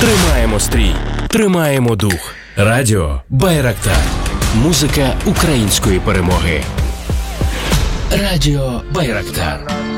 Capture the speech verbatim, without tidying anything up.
Тримаємо стрій, тримаємо дух. Радіо Байрактар. Музика української перемоги. Радіо Байрактар.